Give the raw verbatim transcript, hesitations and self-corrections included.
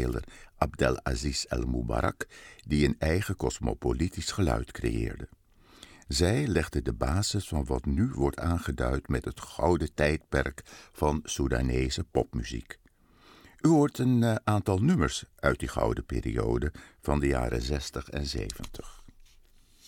speler Abdelaziz El Mubarak, die een eigen cosmopolitisch geluid creëerde. Zij legde de basis van wat nu wordt aangeduid met het gouden tijdperk van Soedanese popmuziek. U hoort een uh, aantal nummers uit die gouden periode van de jaren zestig en zeventig.